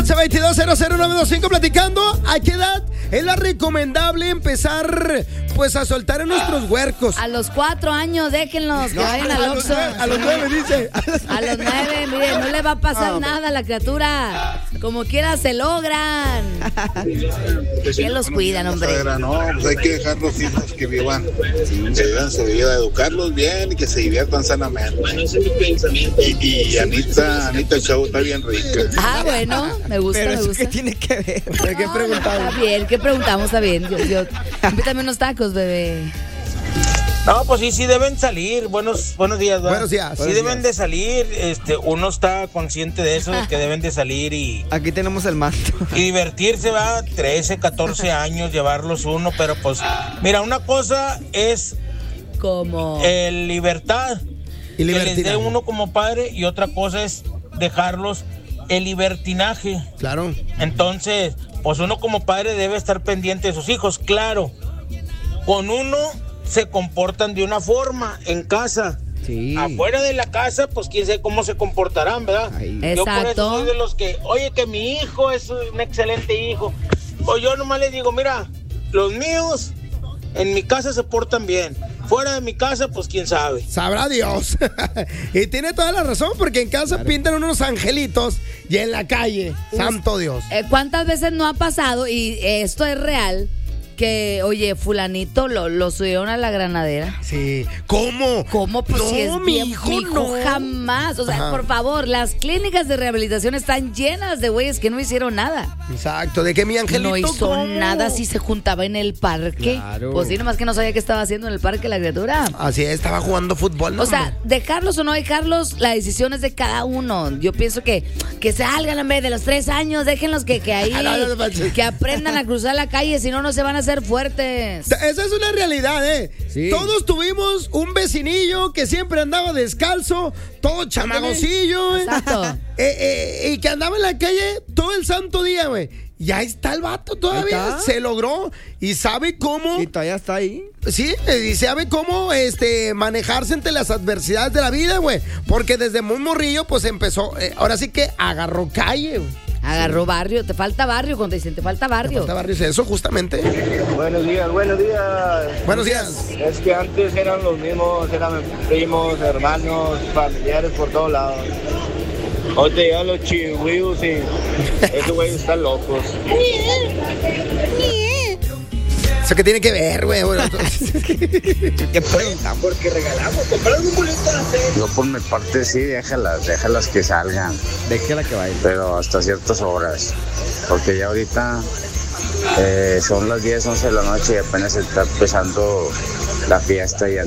1122-00925 platicando. ¿A qué edad es la recomendable empezar pues a soltar en nuestros huercos? A los 4 años, déjenlos que vayan al Oxxo. A los 9 dice. A los 9, mire, no le va a pasar nada a la criatura. Como quiera se logran. ¿Quién los cuidan, hombre? No, pues hay que dejar los hijos que vivan. Se debe educarlos bien y que se diviertan sanamente. Y Anita Show está bien rica. Ah, bueno, me gusta, Pero me eso gusta. ¿qué tiene que ver? ¿Qué preguntamos? Está bien, ¿qué preguntamos? Está bien. Invítame unos tacos, bebé. No, pues sí deben salir. Buenos días, ¿verdad? Buenos días. Sí deben de salir, uno está consciente de eso, de que deben de salir y Aquí tenemos el manto. divertirse, va, 13, 14 años, llevarlos uno, pero pues, mira, una cosa es Como libertad, Y que les dé libertinaje. uno como padre, y otra cosa es dejarlos el libertinaje. Claro. Entonces, pues uno como padre debe estar pendiente de sus hijos, claro. Con uno se comportan de una forma en casa. Sí. Afuera de la casa, pues quién sabe cómo se comportarán, ¿verdad? Ahí. Yo por eso Exacto. soy de los que, oye, que mi hijo es un excelente hijo. Pues yo nomás les digo, mira, los míos en mi casa se portan bien. Fuera de mi casa, pues quién sabe. Sabrá Dios. Y tiene toda la razón, porque en casa pintan unos angelitos y en la calle, santo Dios. ¿cuántas veces no ha pasado, y esto es real, que, oye, fulanito lo subieron a la granadera? Sí. ¿Cómo? ¿Cómo? Pues No, si es mi bien, hijo mi hijo no. jamás. O sea, Ajá. por favor, las clínicas de rehabilitación están llenas de güeyes que no hicieron nada. Exacto, de que mi angelito No hizo ¿cómo? nada si se juntaba en el parque. Claro. Pues sí, nomás que no sabía qué estaba haciendo en el parque la criatura. Así es, estaba jugando fútbol, ¿no? O sea, dejarlos o no dejarlos, la decisión es de cada uno. Yo pienso que salgan, hombre, de los 3 años, déjenlos que ahí, No manches. que aprendan a cruzar la calle, si no, no se van a hacer fuertes. Esa es una realidad, ¿eh? Sí. Todos tuvimos un vecinillo que siempre andaba descalzo, todo chamagosillo, ¿eh? Exacto. Y que andaba en la calle todo el santo día, güey. Y ahí está el vato todavía. Ahí está. Se logró y sabe cómo. Y todavía está ahí. Sí, y sabe cómo manejarse ante las adversidades de la vida, güey. Porque desde muy morrillo, pues empezó. Ahora sí que agarró calle, güey. Agarró barrio, te falta barrio, cuando dicen te falta barrio. Falta barrio, eso justamente. Buenos días, buenos días. Buenos días. Es que antes eran los mismos, eran primos, hermanos, familiares por todos lados. Hoy te llegan los chihuios y esos güeyes están locos. ¿Eso qué tiene que ver, güey? Bueno, ¿Qué preguntamos? Porque regalamos, compramos un boleto a la serie. Yo por mi parte sí, déjalas que salgan, Déjela que baile. pero hasta ciertas horas. Porque ya ahorita son las 10, 11 de la noche y apenas está empezando la fiesta y